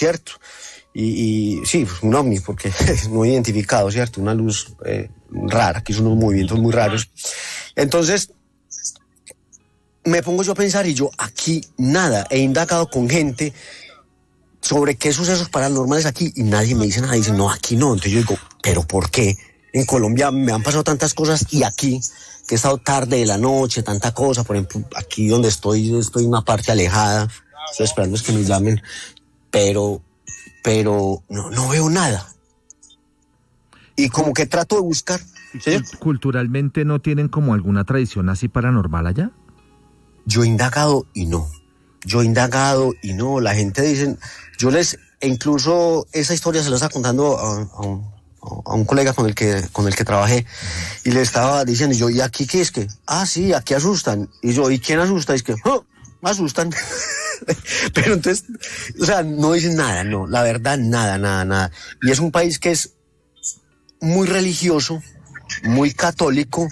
¿cierto? Y sí, pues un ovni, porque es muy identificado, ¿cierto? Una luz rara, que hizo unos movimientos muy raros. Entonces, me pongo yo a pensar y yo aquí nada, he indagado con gente sobre qué sucesos paranormales aquí y nadie me dice nada, dicen no, aquí no. Entonces yo digo, ¿pero por qué? En Colombia me han pasado tantas cosas y aquí, que he estado tarde de la noche, tanta cosa, por ejemplo, aquí donde estoy en una parte alejada, estoy esperando es que me llamen, pero no veo nada. Y como que trato de buscar. ¿Sí? ¿Culturalmente no tienen como alguna tradición así paranormal allá? Yo he indagado y no. La gente dice, incluso esa historia se la estaba contando a un colega con el que trabajé, y le estaba diciendo, ¿y aquí qué es que? Ah, sí, aquí asustan. Y yo, ¿y quién asusta? Y es que, asustan. Pero entonces, o sea, no dicen nada, no, la verdad, nada. Y es un país que es muy religioso, muy católico,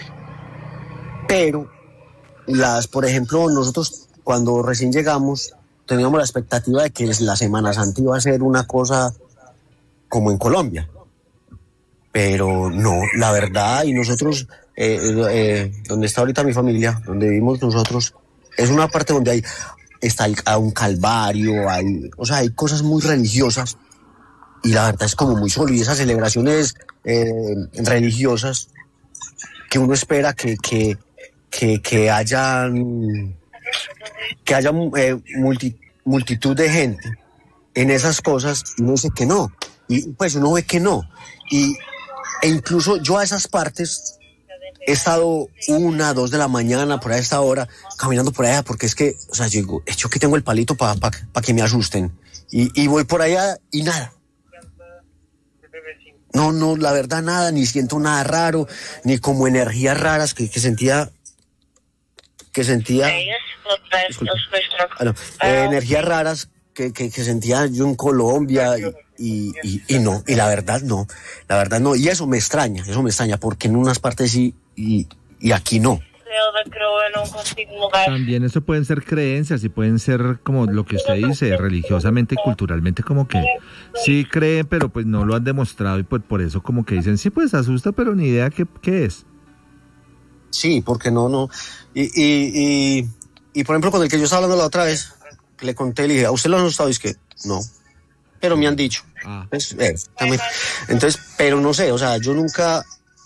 pero por ejemplo, nosotros cuando recién llegamos teníamos la expectativa de que la Semana Santa iba a ser una cosa como en Colombia, pero no, la verdad, y nosotros, donde está ahorita mi familia, donde vivimos nosotros, es una parte donde está un calvario, hay cosas muy religiosas, y la verdad es como muy solo, y esas celebraciones religiosas que uno espera que haya multitud de gente en esas cosas, uno dice que no, y pues uno ve que no, e incluso yo a esas partes he estado 1, 2 de la mañana por ahí a esta hora caminando por allá, porque es que, o sea, yo digo, yo que tengo el palito para que me asusten, y voy por allá y nada. No, la verdad nada, ni siento nada raro, ni como energías raras que sentía. Energías raras que sentía yo en Colombia y no, y la verdad no, y eso me extraña, porque en unas partes sí y aquí no. También eso pueden ser creencias y pueden ser como lo que usted dice, religiosamente y culturalmente, como que sí creen, pero pues no lo han demostrado, y pues por eso como que dicen, sí, pues asusta, pero ni idea qué es. Sí, porque no. Y por ejemplo, con el que yo estaba hablando la otra vez, que le conté, le dije, ¿a usted lo han asustado? Y es que no, pero me han dicho. También. Entonces, pero no sé, o sea, yo nunca...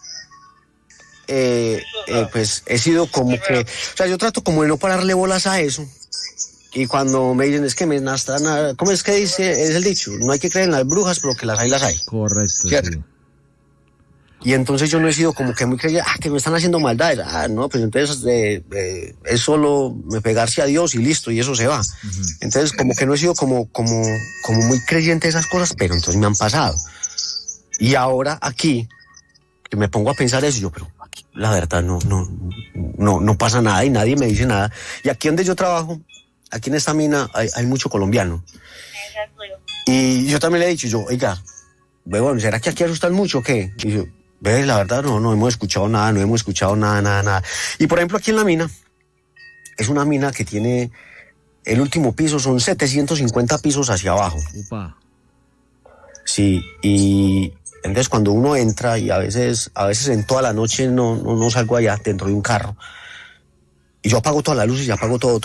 pues he sido como que, o sea, yo trato como de no pararle bolas a eso, y cuando me dicen es que ¿cómo es que dice? Es el dicho, no hay que creer en las brujas, pero que las hay. Correcto, ¿cierto? Sí. Y entonces yo no he sido como que muy creyente, que me están haciendo maldades, no, pues entonces es solo pegarse a Dios y listo, y eso se va. Uh-huh. Entonces como que no he sido como muy creyente de esas cosas, pero entonces me han pasado. Y ahora aquí, que me pongo a pensar eso, pero aquí, la verdad no pasa nada y nadie me dice nada. Y aquí donde yo trabajo, aquí en esta mina hay mucho colombiano. Y yo también le he dicho, oiga, bueno, ¿será que aquí asustan mucho o qué? Y yo, la verdad no hemos escuchado nada. Y por ejemplo aquí en la mina, es una mina que tiene, el último piso son 750 pisos hacia abajo. Upa. Sí, y entonces cuando uno entra, y a veces en toda la noche no salgo allá dentro de un carro, y yo apago todas las luces y apago todo.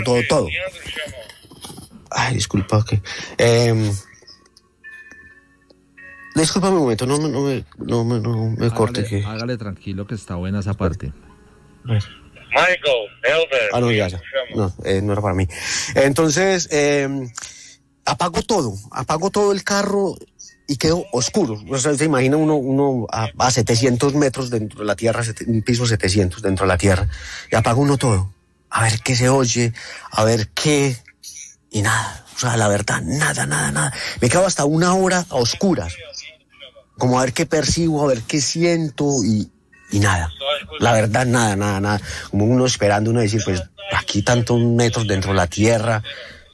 Ay, disculpa que... discúlpame un momento, no me corte. Hágale tranquilo que está buena esa parte. Michael, Elder. No, ya. No era para mí. Entonces, apago todo el carro y quedo oscuro. O sea, se imagina uno a 700 metros dentro de la tierra, un piso 700 dentro de la tierra, y apago uno todo. A ver qué se oye, a ver qué... Y nada, o sea, la verdad, nada. Me quedo hasta 1 hora a oscuras, como a ver qué percibo, a ver qué siento, y nada. La verdad, nada. Como uno esperando, uno decir, pues, aquí tantos metros dentro de la tierra,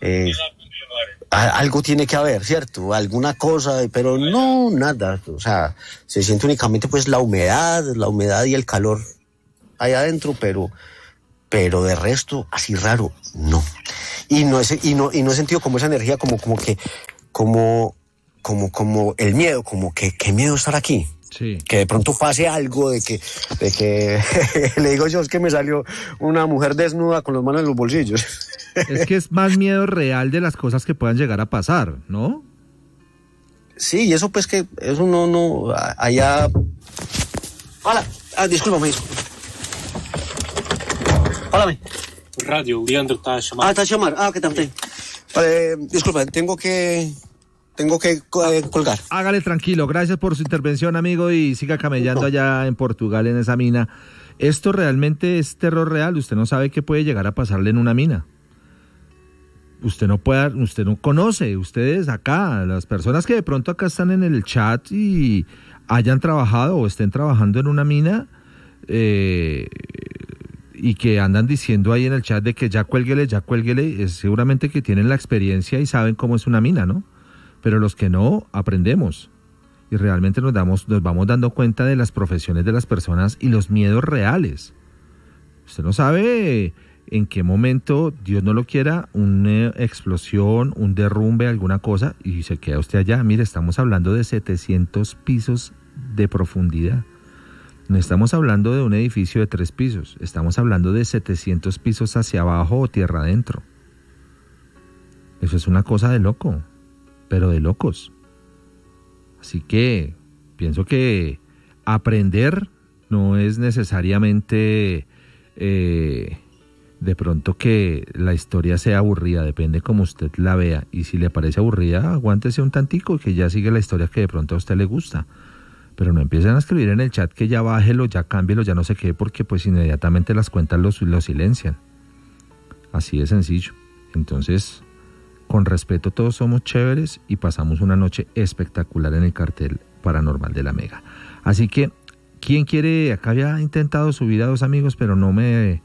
algo tiene que haber, ¿cierto? Alguna cosa, pero no, nada. O sea, se siente únicamente, pues, la humedad y el calor ahí adentro, pero de resto, así raro, no. Y no he sentido como esa energía, como que como el miedo, como que qué miedo estar aquí. Sí. Que de pronto pase algo de que le digo yo, es que me salió una mujer desnuda con las manos en los bolsillos. Es que es más miedo real de las cosas que puedan llegar a pasar, ¿no? Sí, y eso pues que eso no allá. Hola, discúlpame. Hola. Radio, Leandro está a llamar. Está a llamar. ¿Qué tal? Disculpa, tengo que colgar. Hágale tranquilo, gracias por su intervención, amigo, y siga camellando allá en Portugal en esa mina. Esto realmente es terror real, usted no sabe qué puede llegar a pasarle en una mina. Usted no conoce, ustedes acá, las personas que de pronto acá están en el chat y hayan trabajado o estén trabajando en una mina, y que andan diciendo ahí en el chat de que ya cuélguele, seguramente que tienen la experiencia y saben cómo es una mina, ¿no? Pero los que no, aprendemos. Y realmente nos vamos dando cuenta de las profesiones de las personas y los miedos reales. Usted no sabe en qué momento, Dios no lo quiera, una explosión, un derrumbe, alguna cosa, y se queda usted allá. Mire, estamos hablando de 700 pisos de profundidad. No estamos hablando de un edificio de 3 pisos, estamos hablando de 700 pisos hacia abajo o tierra adentro. Eso es una cosa de loco, pero de locos. Así que pienso que aprender no es necesariamente de pronto que la historia sea aburrida, depende como usted la vea, y si le parece aburrida, aguántese un tantico y que ya sigue la historia que de pronto a usted le gusta. Pero no empiecen a escribir en el chat que ya bájelo, ya cámbielo, ya no sé qué, porque pues inmediatamente las cuentas lo silencian. Así de sencillo. Entonces, con respeto, todos somos chéveres y pasamos una noche espectacular en el cartel paranormal de la Mega. Así que, ¿quién quiere? Acá había intentado subir a 2 amigos, pero uno me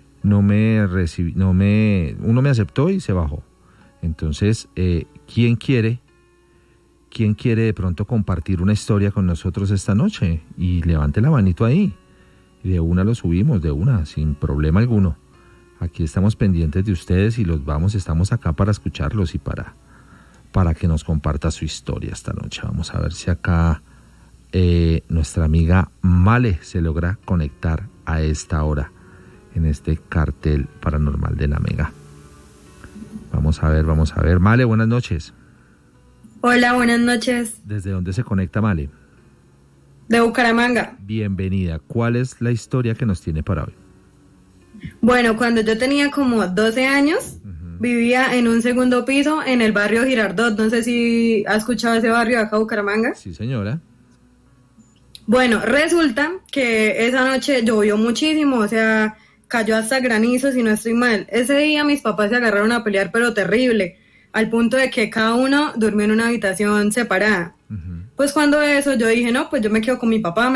aceptó y se bajó. Entonces, ¿quién quiere de pronto compartir una historia con nosotros esta noche? Y levante la manito ahí. Y de una lo subimos, de una, sin problema alguno. Aquí estamos pendientes de ustedes y estamos acá para escucharlos y para que nos comparta su historia esta noche. Vamos a ver si acá nuestra amiga Male se logra conectar a esta hora en este cartel paranormal de la Mega. Vamos a ver. Male, buenas noches. Hola, buenas noches. ¿Desde dónde se conecta, Male? De Bucaramanga. Bienvenida. ¿Cuál es la historia que nos tiene para hoy? Bueno, cuando yo tenía como 12 años, vivía en un segundo piso en el barrio Girardot. No sé si has escuchado ese barrio de acá, Bucaramanga. Sí, señora. Bueno, resulta que esa noche llovió muchísimo, o sea, cayó hasta granizo, si no estoy mal. Ese día mis papás se agarraron a pelear, pero terrible, al punto de que cada uno durmió en una habitación separada. Pues cuando eso, yo dije, no, pues yo me quedé con mi papá.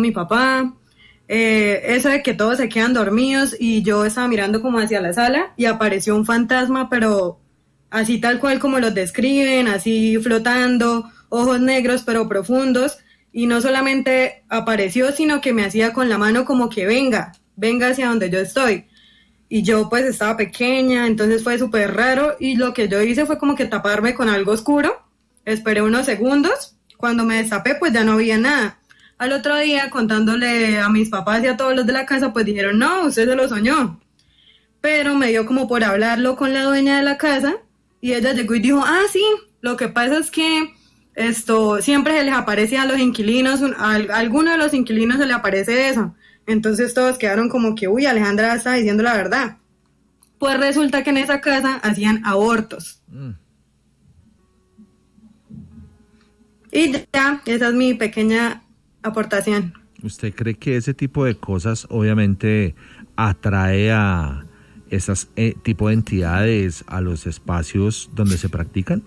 Eso de que todos se quedan dormidos y yo estaba mirando como hacia la sala y apareció un fantasma, pero así tal cual como los describen, así flotando, ojos negros pero profundos, y no solamente apareció, sino que me hacía con la mano como que venga hacia donde yo estoy. Y yo pues estaba pequeña, entonces fue súper raro, y lo que yo hice fue como que taparme con algo oscuro. Esperé unos segundos, cuando me destapé pues ya no había nada. Al otro día, contándole a mis papás y a todos los de la casa, pues dijeron, no, usted se lo soñó. Pero me dio como por hablarlo con la dueña de la casa, y ella llegó y dijo, sí, lo que pasa es que siempre se les aparece a los inquilinos, a alguno de los inquilinos se le aparece eso. Entonces todos quedaron como que, uy, Alejandra está diciendo la verdad. Pues resulta que en esa casa hacían abortos. Y ya, esa es mi pequeña aportación. ¿Usted cree que ese tipo de cosas obviamente atrae a esas tipo de entidades a los espacios donde se practican?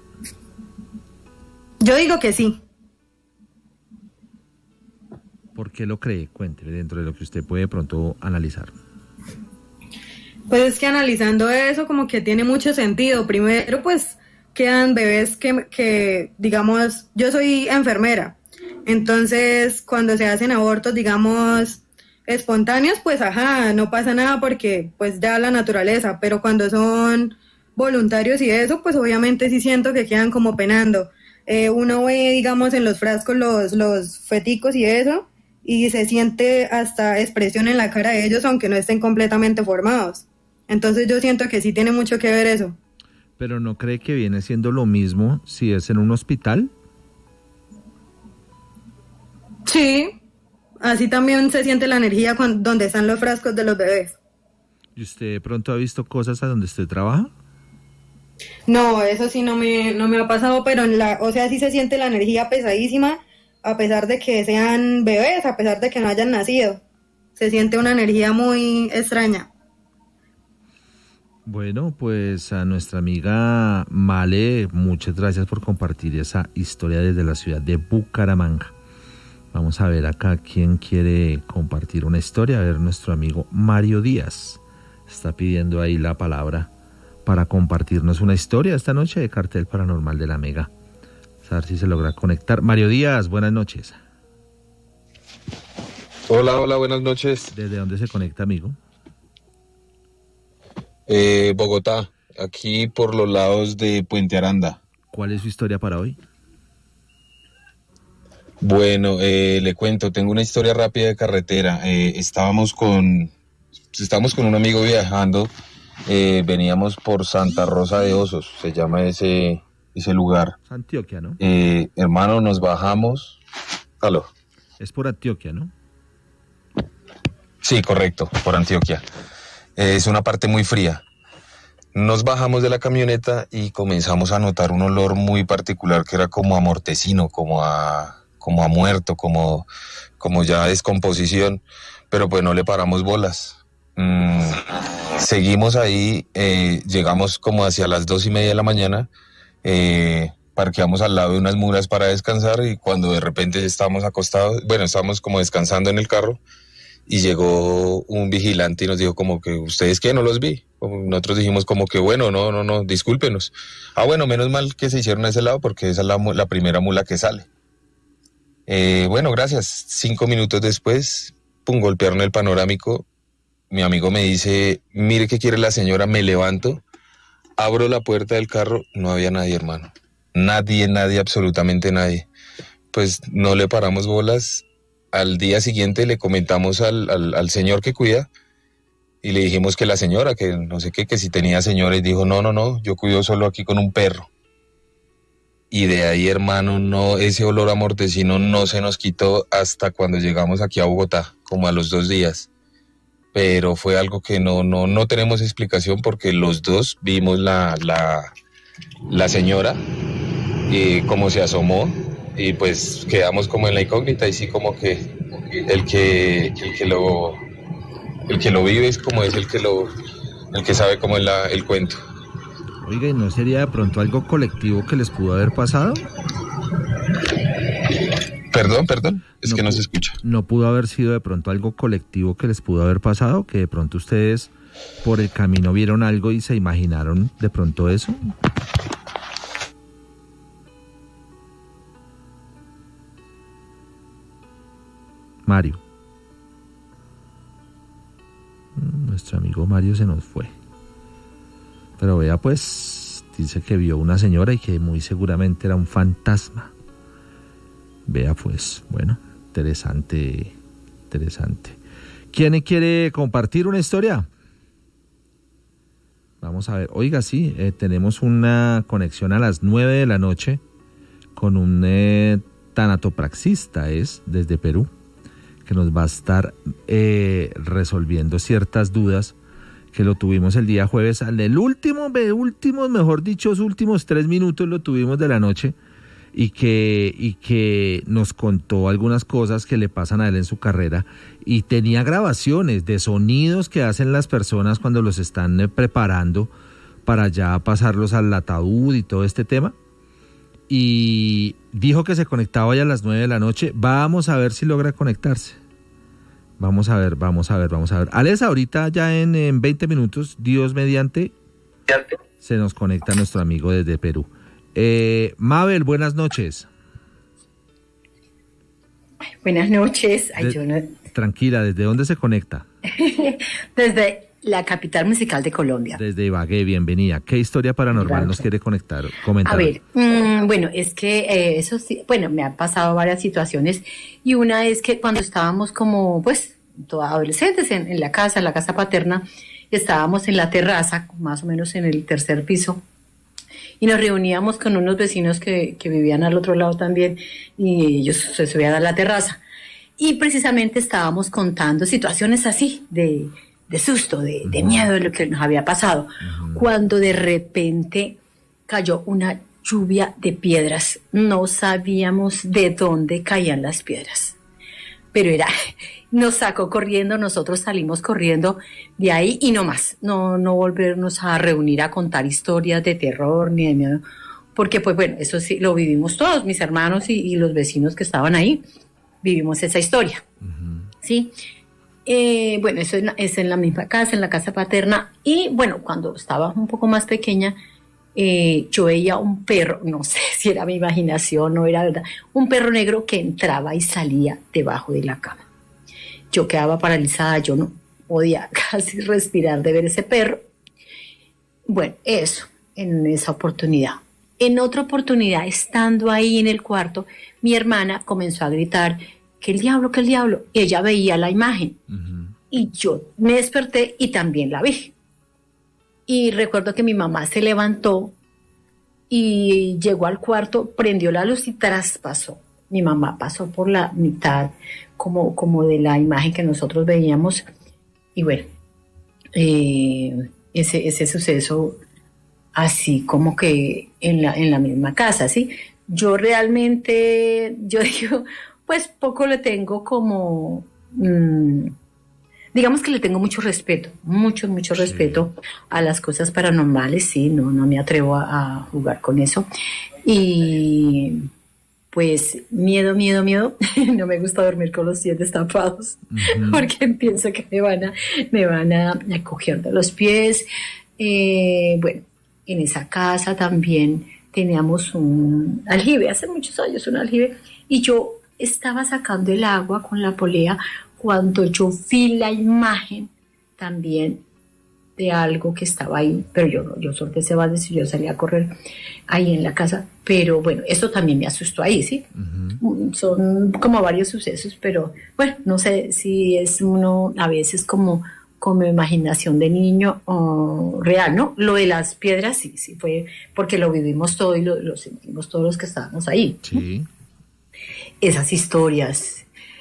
Yo digo que sí. ¿Por qué lo cree? Cuénteme, dentro de lo que usted puede pronto analizar. Pues es que analizando eso como que tiene mucho sentido. Primero, pues quedan bebés que digamos, yo soy enfermera. Entonces, cuando se hacen abortos, digamos, espontáneos, pues no pasa nada porque pues ya la naturaleza. Pero cuando son voluntarios y eso, pues obviamente sí siento que quedan como penando. Uno ve, digamos, en los frascos los feticos y eso, y se siente hasta expresión en la cara de ellos, aunque no estén completamente formados. Entonces yo siento que sí tiene mucho que ver eso. ¿Pero no cree que viene siendo lo mismo si es en un hospital? Sí, así también se siente la energía donde están los frascos de los bebés. ¿Y usted de pronto ha visto cosas a donde usted trabaja? No, eso sí no me ha pasado, pero o sea, sí se siente la energía pesadísima, a pesar de que sean bebés, a pesar de que no hayan nacido. Se siente una energía muy extraña. Bueno, pues a nuestra amiga Male, muchas gracias por compartir esa historia desde la ciudad de Bucaramanga. Vamos a ver acá quién quiere compartir una historia. A ver, nuestro amigo Mario Díaz está pidiendo ahí la palabra para compartirnos una historia esta noche de Cartel Paranormal de la Mega. A ver si se logra conectar. Mario Díaz, buenas noches. Hola, buenas noches. ¿Desde dónde se conecta, amigo? Bogotá, aquí por los lados de Puente Aranda. ¿Cuál es su historia para hoy? Bueno, le cuento, tengo una historia rápida de carretera. Estábamos con un amigo viajando, veníamos por Santa Rosa de Osos, se llama ese lugar. Antioquia, ¿no? Hermano, nos bajamos. ¿Aló? Es por Antioquia, ¿no? Sí, correcto, por Antioquia. Es una parte muy fría. Nos bajamos de la camioneta y comenzamos a notar un olor muy particular que era como a mortecino, como a muerto, como ya descomposición, pero pues no le paramos bolas. Seguimos ahí, llegamos como hacia las 2:30 de la mañana, parqueamos al lado de unas mulas para descansar y cuando de repente estábamos acostados, estábamos como descansando en el carro y llegó un vigilante y nos dijo como que, ¿ustedes qué? No los vi. Nosotros dijimos como que, bueno, no, discúlpenos. Bueno, menos mal que se hicieron a ese lado porque esa es la primera mula que sale. Bueno, gracias. 5 minutos después, golpearon el panorámico. Mi amigo me dice, mire qué quiere la señora, me levanto, abro la puerta del carro, no había nadie, hermano. Nadie, absolutamente nadie. Pues no le paramos bolas. Al día siguiente le comentamos al señor que cuida y le dijimos que la señora, que no sé qué, que si tenía señora, y dijo, no, yo cuido solo aquí con un perro. Y de ahí, hermano, ese olor a mortecino no se nos quitó hasta cuando llegamos aquí a Bogotá, como a los 2 días. Pero fue algo que no tenemos explicación porque los dos vimos la señora y cómo se asomó y pues quedamos como en la incógnita y sí como que el que lo vive es como es el que sabe cómo es el cuento. Oiga, ¿y no sería de pronto algo colectivo que les pudo haber pasado? Perdón, que no se escucha. ¿No pudo haber sido de pronto algo colectivo que les pudo haber pasado? ¿Que de pronto ustedes por el camino vieron algo y se imaginaron de pronto eso? Mario. Nuestro amigo Mario se nos fue. Pero vea, pues, dice que vio una señora y que muy seguramente era un fantasma. Vea, pues, bueno, interesante. ¿Quién quiere compartir una historia? Vamos a ver. Oiga, sí, tenemos una conexión a las 9 de la noche con un tanatopraxista, desde Perú, que nos va a estar resolviendo ciertas dudas que lo tuvimos el día jueves, el último, mejor dicho, los últimos 3 minutos lo tuvimos de la noche y que nos contó algunas cosas que le pasan a él en su carrera y tenía grabaciones de sonidos que hacen las personas cuando los están preparando para ya pasarlos al ataúd y todo este tema. Y dijo que se conectaba ya a las 9 de la noche. Vamos a ver si logra conectarse. Vamos a ver. Alex, ahorita ya en 20 minutos, Dios mediante, se nos conecta nuestro amigo desde Perú. Mabel, buenas noches. Buenas noches. Tranquila, ¿desde dónde se conecta? Desde la capital musical de Colombia. Desde Ibagué, bienvenida. ¿Qué historia paranormal nos quiere comentar? A ver, bueno, es que eso sí, bueno, me han pasado varias situaciones y una es que cuando estábamos como, pues, todos adolescentes en la casa paterna, estábamos en la terraza, más o menos en el tercer piso, y nos reuníamos con unos vecinos que vivían al otro lado también, y ellos se subían a la terraza. Y precisamente estábamos contando situaciones así, de susto, de miedo de lo que nos había pasado, cuando de repente cayó una lluvia de piedras. No sabíamos de dónde caían las piedras, pero nos sacó corriendo, nosotros salimos corriendo de ahí y no más, no volvernos a reunir a contar historias de terror ni de miedo, porque pues bueno, eso sí lo vivimos todos, mis hermanos y los vecinos que estaban ahí, vivimos esa historia, ¿sí? Bueno, eso es en la misma casa, en la casa paterna, y bueno, cuando estaba un poco más pequeña, yo veía un perro, no sé si era mi imaginación o era verdad, un perro negro que entraba y salía debajo de la cama. Yo quedaba paralizada, yo no podía casi respirar de ver ese perro. Bueno, eso, en esa oportunidad. En otra oportunidad, estando ahí en el cuarto, mi hermana comenzó a gritar, que el diablo, y ella veía la imagen. Y yo me desperté y también la vi. Y recuerdo que mi mamá se levantó y llegó al cuarto, prendió la luz y traspasó. Mi mamá pasó por la mitad como de la imagen que nosotros veíamos. Y bueno, ese suceso así como que en la misma casa, ¿sí? Yo realmente, yo digo, pues poco le tengo como... digamos que le tengo mucho respeto, mucho respeto a las cosas paranormales, sí, no me atrevo a jugar con eso. Y pues miedo, no me gusta dormir con los pies destapados, porque pienso que me van a coger de los pies. Bueno, en esa casa también teníamos un aljibe, hace muchos años un aljibe, y yo estaba sacando el agua con la polea cuando yo vi la imagen también de algo que estaba ahí, pero yo solté ese balde y yo salí a correr ahí en la casa, pero bueno, eso también me asustó ahí, ¿sí? Son como varios sucesos, pero bueno, no sé si es uno a veces como imaginación de niño o real, ¿no? Lo de las piedras sí fue porque lo vivimos todo y lo sentimos todos los que estábamos ahí. Sí. Esas historias.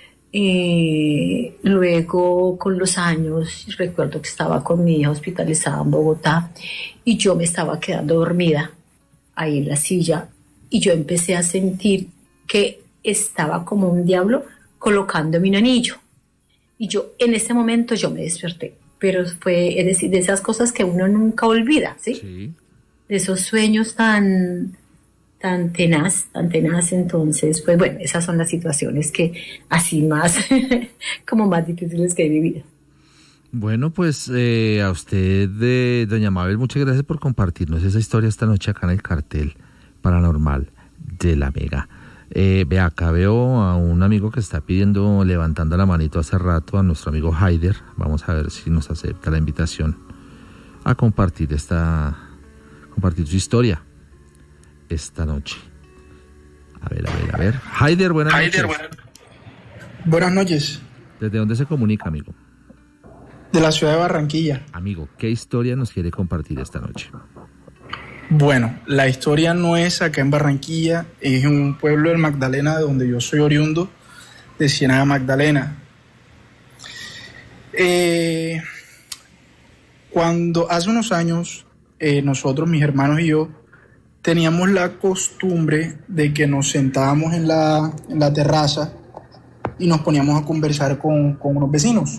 Luego, con los años, recuerdo que estaba con mi hija hospitalizada en Bogotá y yo me estaba quedando dormida ahí en la silla y yo empecé a sentir que estaba como un diablo colocándome un anillo. Y yo, en ese momento, yo me desperté. Pero fue, es decir, de esas cosas que uno nunca olvida, ¿sí? Sí. De esos sueños tan tenaz. Entonces, pues bueno, esas son las situaciones que así más, como más difíciles que he vivido. Bueno, pues a usted, doña Mabel, muchas gracias por compartirnos esa historia esta noche acá en el cartel paranormal de La Mega. Acá veo a un amigo que está levantando la manito hace rato, a nuestro amigo Haider. Vamos a ver si nos acepta la invitación a compartir su historia esta noche. A ver. Haider, buenas noches. Buenas noches. ¿Desde dónde se comunica, amigo? De la ciudad de Barranquilla. Amigo, ¿qué historia nos quiere compartir esta noche? Bueno, la historia no es acá en Barranquilla, es en un pueblo del Magdalena, de donde yo soy oriundo, de Ciénaga Magdalena. Cuando hace unos años, nosotros, mis hermanos y yo, teníamos la costumbre de que nos sentábamos en la terraza y nos poníamos a conversar con unos vecinos.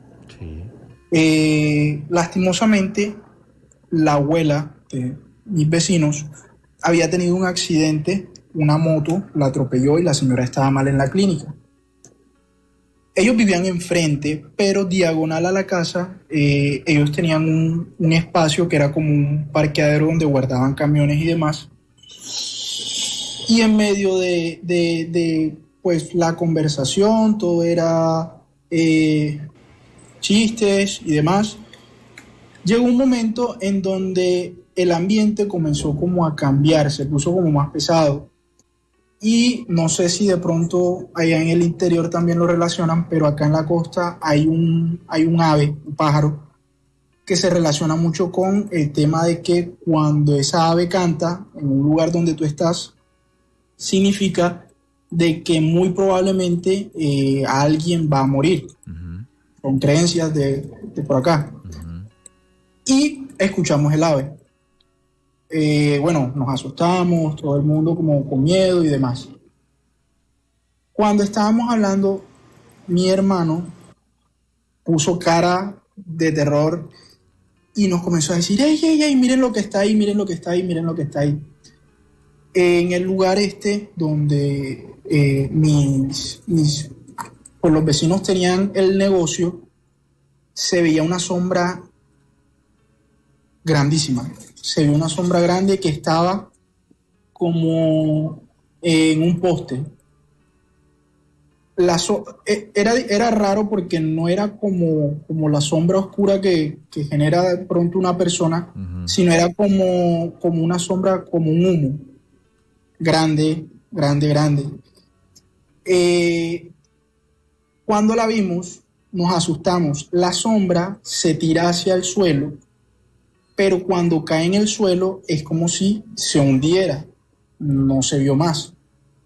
Sí. Lastimosamente, la abuela de mis vecinos había tenido un accidente, una moto la atropelló y la señora estaba mal en la clínica. Ellos vivían enfrente, pero diagonal a la casa, ellos tenían un espacio que era como un parqueadero donde guardaban camiones y demás. Y en medio de pues la conversación, todo era chistes y demás, Llegó un momento en donde el ambiente comenzó como a cambiar, se puso como más pesado. Y no sé si de pronto allá en el interior también lo relacionan, pero acá en la costa hay un ave, un pájaro, que se relaciona mucho con el tema de que cuando esa ave canta en un lugar donde tú estás, significa de que muy probablemente alguien va a morir. Con creencias de por acá. Y escuchamos el ave. Bueno, nos asustamos, todo el mundo como con miedo y demás. Cuando estábamos hablando, mi hermano puso cara de terror y nos comenzó a decir, ey, miren lo que está ahí, miren lo que está ahí, miren lo que está ahí. En el lugar donde pues los vecinos tenían el negocio, se veía una sombra grandísima. Se veía una sombra grande que estaba como en un poste. Era raro porque no era como la sombra oscura que genera de pronto una persona, sino era como una sombra, como un humo. Grande. Cuando la vimos, nos asustamos. La sombra se tira hacia el suelo, pero cuando cae en el suelo es como si se hundiera. No se vio más.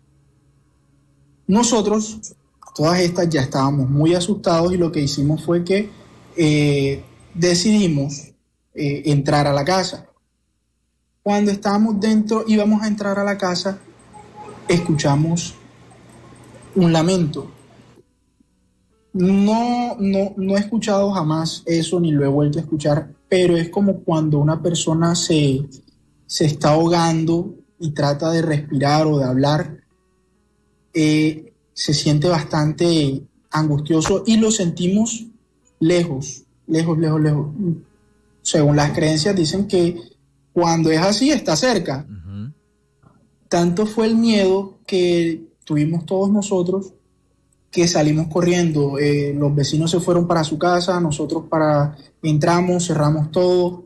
Nosotros, todas estas, ya estábamos muy asustados y lo que hicimos fue que decidimos entrar a la casa. Cuando estábamos dentro, íbamos a entrar a la casa, escuchamos un lamento. No he escuchado jamás eso, ni lo he vuelto a escuchar, pero es como cuando una persona se está ahogando y trata de respirar o de hablar. Se siente bastante angustioso y lo sentimos lejos. Según las creencias dicen que cuando es así está cerca. Tanto fue el miedo que tuvimos todos nosotros que salimos corriendo. Los vecinos se fueron para su casa, nosotros entramos, cerramos todo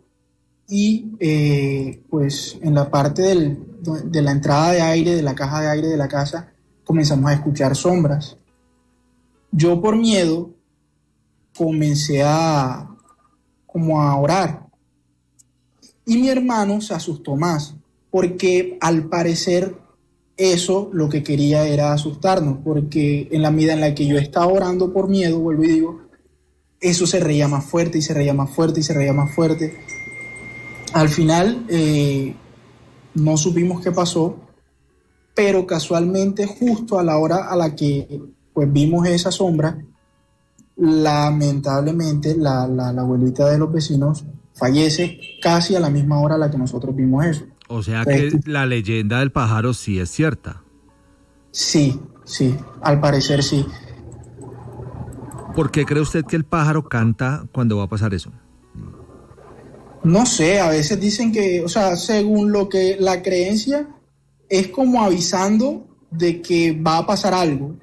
y pues en la parte de la entrada de aire, de la caja de aire de la casa, comenzamos a escuchar sombras. Yo por miedo comencé a orar y mi hermano se asustó más porque al parecer eso lo que quería era asustarnos, porque en la medida en la que yo estaba orando por miedo, vuelvo y digo, eso se reía más fuerte y se reía más fuerte y se reía más fuerte. Al final no supimos qué pasó, pero casualmente justo a la hora a la que pues vimos esa sombra, lamentablemente la abuelita de los vecinos fallece casi a la misma hora a la que nosotros vimos eso. O sea que la leyenda del pájaro sí es cierta. Sí, al parecer sí. ¿Por qué cree usted que el pájaro canta cuando va a pasar eso? No sé, a veces dicen que, o sea, según lo que la creencia es como avisando de que va a pasar algo.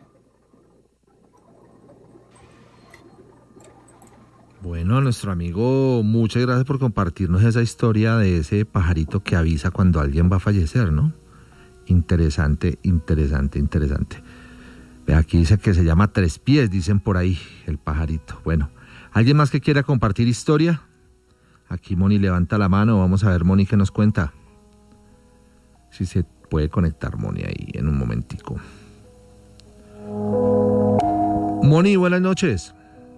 Bueno, nuestro amigo, muchas gracias por compartirnos esa historia de ese pajarito que avisa cuando alguien va a fallecer, ¿no? Interesante. Ve, aquí dice que se llama Tres Pies, dicen por ahí, el pajarito. Bueno, ¿alguien más que quiera compartir historia? Aquí Moni levanta la mano, vamos a ver Moni qué nos cuenta. Si se puede conectar Moni ahí en un momentico. Moni, buenas noches.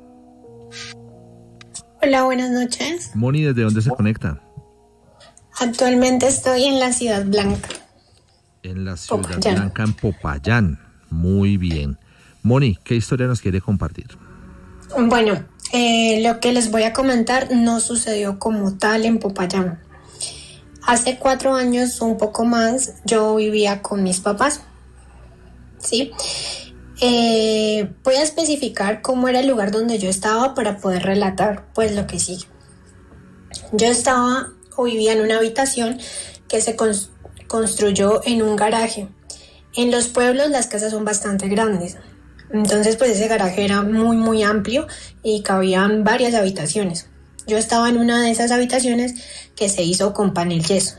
Hola, buenas noches. Moni, ¿desde dónde se conecta? Actualmente estoy en la Ciudad Blanca. En la Ciudad Blanca, en Popayán. Muy bien. Moni, ¿qué historia nos quiere compartir? Bueno, lo que les voy a comentar no sucedió como tal en Popayán. Hace 4 años o un poco más, yo vivía con mis papás. ¿Sí? Voy a especificar cómo era el lugar donde yo estaba para poder relatar pues lo que sigue. Yo estaba o vivía en una habitación que se construyó en un garaje. En los pueblos las casas son bastante grandes, entonces pues ese garaje era muy amplio y cabían varias habitaciones. Yo estaba en una de esas habitaciones que se hizo con panel yeso.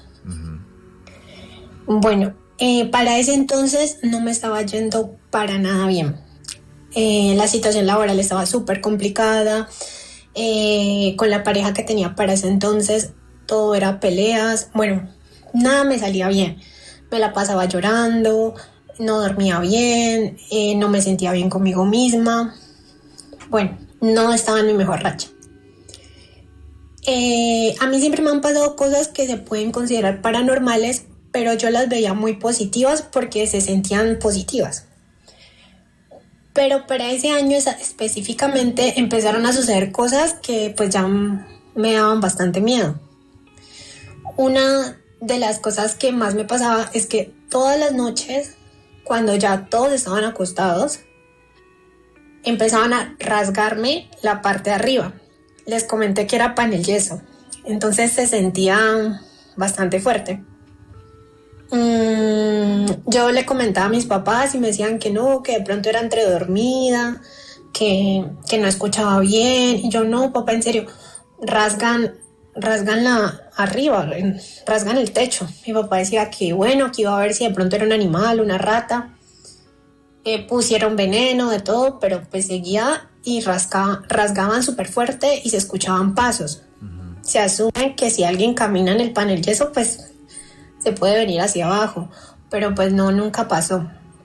Bueno, para ese entonces no me estaba yendo para nada bien. La situación laboral estaba súper complicada. Con la pareja que tenía para ese entonces, todo era peleas. Bueno, nada me salía bien. Me la pasaba llorando, no dormía bien, no me sentía bien conmigo misma. Bueno, no estaba en mi mejor racha. A mí siempre me han pasado cosas que se pueden considerar paranormales, pero yo las veía muy positivas porque se sentían positivas. Pero para ese año específicamente empezaron a suceder cosas que pues ya me daban bastante miedo. Una de las cosas que más me pasaba es que todas las noches, cuando ya todos estaban acostados, empezaban a rasgarme la parte de arriba. Les comenté que era panel yeso, entonces se sentía bastante fuerte. Yo le comentaba a mis papás y me decían que no, que de pronto era entre dormida, que no escuchaba bien. Y yo, no, papá, en serio, rasgan arriba, rasgan el techo. Mi papá decía que bueno, que iba a ver si de pronto era un animal, una rata. Pusieron veneno, de todo, pero pues seguía y rasgaban súper fuerte y se escuchaban pasos. Se asume que si alguien camina en el panel yeso, pues se puede venir hacia abajo, pero pues no, nunca pasó.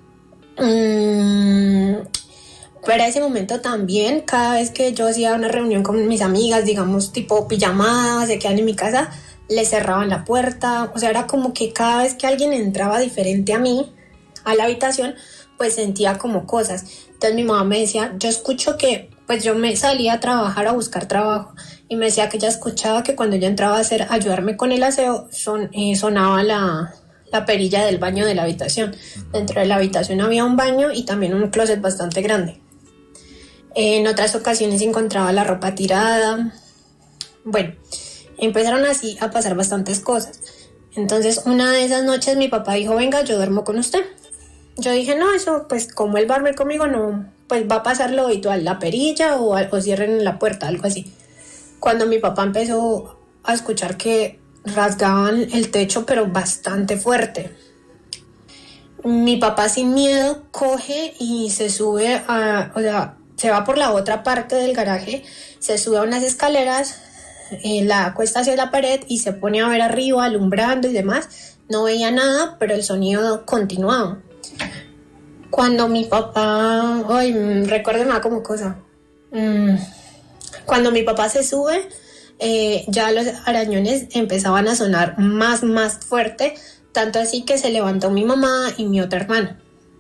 Para ese momento también, cada vez que yo hacía una reunión con mis amigas, digamos tipo pijamadas, se quedan en mi casa, les cerraban la puerta. O sea, era como que cada vez que alguien entraba diferente a mí, a la habitación, pues sentía como cosas. Entonces mi mamá me decía, yo escucho que, pues yo me salía a trabajar, a buscar trabajo, y me decía que ella escuchaba que cuando yo entraba a ayudarme con el aseo, sonaba la perilla del baño de la habitación. Dentro de la habitación había un baño y también un closet bastante grande. En otras ocasiones encontraba la ropa tirada. Bueno, empezaron así a pasar bastantes cosas. Entonces una de esas noches mi papá dijo, venga, yo duermo con usted. Yo dije, no, eso pues como él va a dormir conmigo, no, pues va a pasar lo habitual, la perilla o cierren la puerta, algo así. Cuando mi papá empezó a escuchar que rasgaban el techo, pero bastante fuerte, mi papá sin miedo coge y se sube se va por la otra parte del garaje, se sube a unas escaleras, la acuesta hacia la pared y se pone a ver arriba, alumbrando y demás. No veía nada, pero el sonido continuaba. Cuando mi papá, recuerdo nada como cosa. Cuando mi papá se sube, ya los arañones empezaban a sonar más fuerte, tanto así que se levantó mi mamá y mi otra hermana.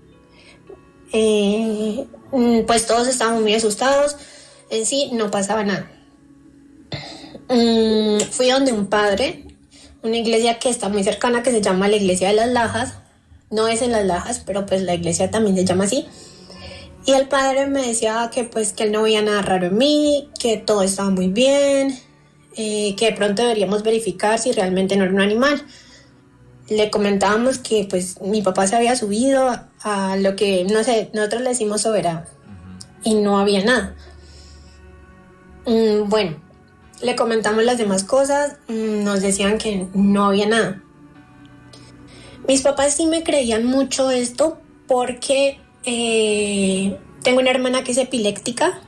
Pues todos estábamos muy asustados, en sí no pasaba nada. Fui donde un padre, una iglesia que está muy cercana, que se llama la Iglesia de las Lajas. No es en Las Lajas, pero pues la iglesia también se llama así. Y el padre me decía que pues que él no veía nada raro en mí, que todo estaba muy bien, que de pronto deberíamos verificar si realmente no era un animal. Le comentábamos que pues mi papá se había subido a lo que, no sé, nosotros le decimos soberano, y no había nada. Bueno, le comentamos las demás cosas, nos decían que no había nada. Mis papás sí me creían mucho esto porque tengo una hermana que es epiléptica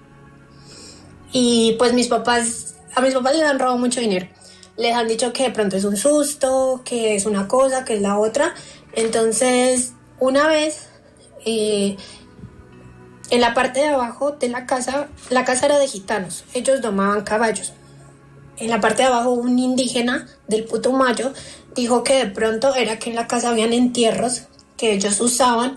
y pues a mis papás les han robado mucho dinero. Les han dicho que de pronto es un susto, que es una cosa, que es la otra. Entonces, una vez, en la parte de abajo de la casa era de gitanos, ellos domaban caballos. En la parte de abajo un indígena del Putumayo dijo que de pronto era que en la casa habían entierros que ellos usaban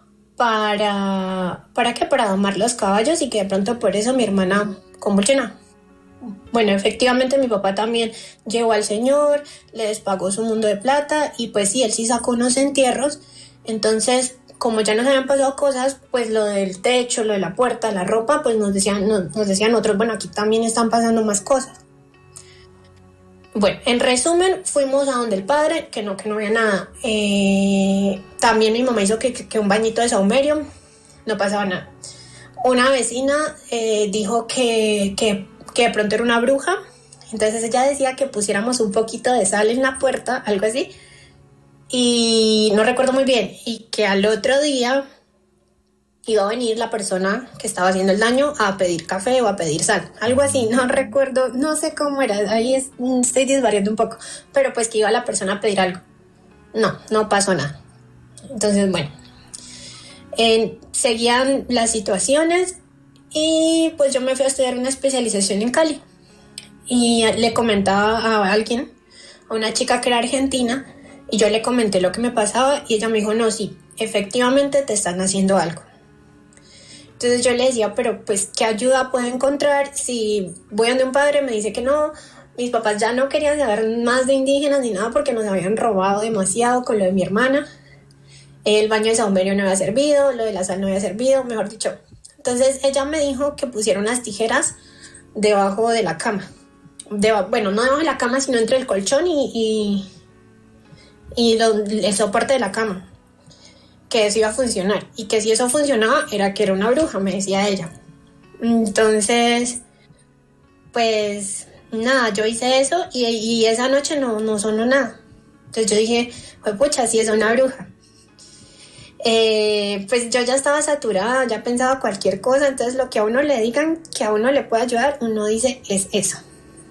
para domar los caballos y que de pronto por eso mi hermana convulsionaba. Bueno, efectivamente mi papá también llevó al señor, le despagó su mundo de plata y pues sí, él sí sacó unos entierros. Entonces, como ya nos habían pasado cosas, pues lo del techo, lo de la puerta, la ropa, pues nos decían otros, bueno, aquí también están pasando más cosas. Bueno, en resumen, fuimos a donde el padre, que no había nada. También mi mamá hizo que un bañito de saumerio, no pasaba nada. Una vecina dijo que que de pronto era una bruja. Entonces ella decía que pusiéramos un poquito de sal en la puerta, algo así, y no recuerdo muy bien, y que al otro día iba a venir la persona que estaba haciendo el daño a pedir café o a pedir sal, algo así, no recuerdo, no sé cómo era, ahí estoy desvariando un poco, pero pues que iba la persona a pedir algo. No pasó nada. Entonces, bueno, seguían las situaciones y pues yo me fui a estudiar una especialización en Cali y le comentaba a alguien, a una chica que era argentina, y yo le comenté lo que me pasaba y ella me dijo, no, sí, efectivamente te están haciendo algo. Entonces yo le decía, pero pues, ¿qué ayuda puedo encontrar? Si voy a donde un padre me dice que no, mis papás ya no querían saber más de indígenas ni nada porque nos habían robado demasiado con lo de mi hermana. El baño de saumerio no había servido, lo de la sal no había servido, mejor dicho. Entonces ella me dijo que pusiera unas tijeras debajo de la cama. Bueno, no debajo de la cama, sino entre el colchón y el soporte de la cama. Que eso iba a funcionar. Y que si eso funcionaba, era que era una bruja, me decía ella. Entonces, pues nada, yo hice eso y esa noche no sonó nada. Entonces yo dije, pucha, si es una bruja. Pues yo ya estaba saturada, ya pensaba cualquier cosa, entonces lo que a uno le digan que a uno le puede ayudar, uno dice es eso.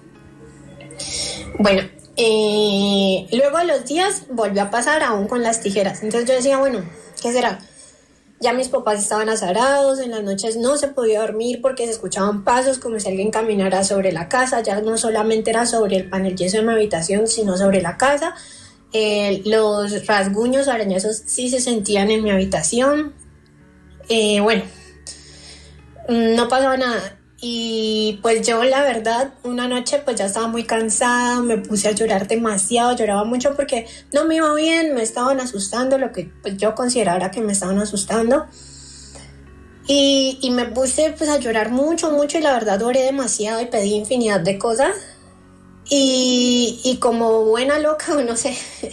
Bueno, luego a los días volvió a pasar aún con las tijeras, entonces yo decía, bueno, ¿qué será? Ya mis papás estaban azarados, en las noches no se podía dormir porque se escuchaban pasos como si alguien caminara sobre la casa, ya no solamente era sobre el panel yeso de mi habitación, sino sobre la casa. Los rasguños o arañazos sí se sentían en mi habitación. Bueno, no pasaba nada. Y pues yo la verdad una noche pues ya estaba muy cansada, me puse a llorar demasiado, lloraba mucho porque no me iba bien, me estaban asustando, lo que pues yo considerara que me estaban asustando. Y me puse pues a llorar mucho y la verdad oré demasiado y pedí infinidad de cosas. Y como buena loca, no sé,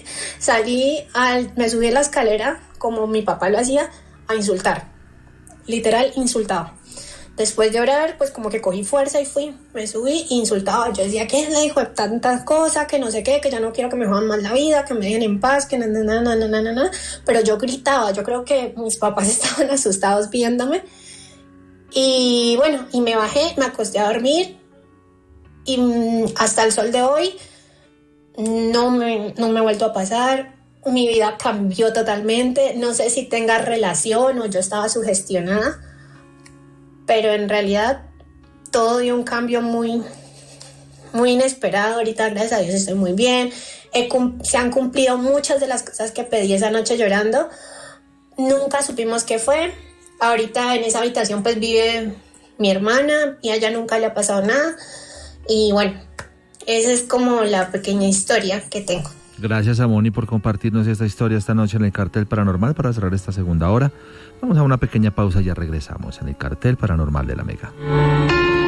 me subí a la escalera, como mi papá lo hacía, a insultar. Literal, insultaba. Después de orar, pues como que cogí fuerza y me subí e insultaba. Yo decía, ¿qué le dijo tantas cosas? Que no sé qué, que ya no quiero que me jodan más la vida, que me dejen en paz, que na. Pero yo gritaba, yo creo que mis papás estaban asustados viéndome. Y bueno, y me bajé, me acosté a dormir. Y hasta el sol de hoy no me ha vuelto a pasar. Mi vida cambió totalmente. No sé si tenga relación o yo estaba sugestionada, pero en realidad todo dio un cambio muy, muy inesperado. Ahorita, gracias a Dios, estoy muy bien. Se han cumplido muchas de las cosas que pedí esa noche llorando. Nunca supimos qué fue. Ahorita en esa habitación pues vive mi hermana y a ella nunca le ha pasado nada. Y bueno, esa es como la pequeña historia que tengo. Gracias a Moni por compartirnos esta historia esta noche en el Cartel Paranormal para cerrar esta segunda hora. Vamos a una pequeña pausa y ya regresamos en el Cartel Paranormal de la Mega.